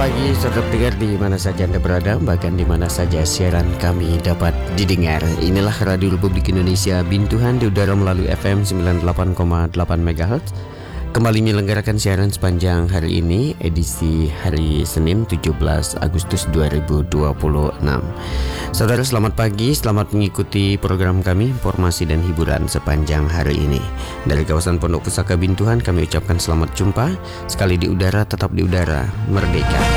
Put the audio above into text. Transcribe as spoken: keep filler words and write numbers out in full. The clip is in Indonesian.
pagi, saudara pendengar di mana saja Anda berada, bahkan di mana saja siaran kami dapat didengar. Inilah Radio Republik Indonesia Bintuhan di udara melalui F M sembilan puluh delapan koma delapan megahertz. Kembali menyelenggarakan siaran sepanjang hari ini, edisi hari Senin tujuh belas Agustus dua ribu dua puluh enam. Saudara selamat pagi, selamat mengikuti program kami, informasi dan hiburan sepanjang hari ini. Dari kawasan Pondok Pusaka Bintuhan kami ucapkan selamat jumpa. Sekali di udara, tetap di udara, merdeka.